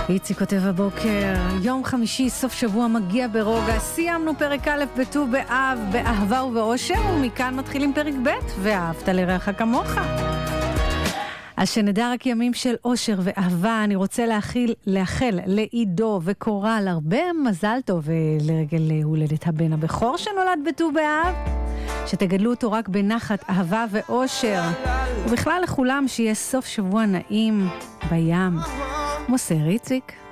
איציק כותב הבוקר, יום חמישי, סוף שבוע מגיע ברוגע, סיימנו פרק א' בט"ו באב, באהבה ובאושר, ומכאן מתחילים פרק ב', ואהבת לרעך כמוך. אז שנדע רק ימים של אושר ואהבה. אני רוצה לאחל לעידו וקורל הרבה מזל טוב לרגל הולדת הבן הבכור שנולד בט"ו באב, שתגדלו אותו רק בנחת, אהבה ואושר, ובכלל לכולם שיהיה סוף שבוע נעים בים. מוסר איציק.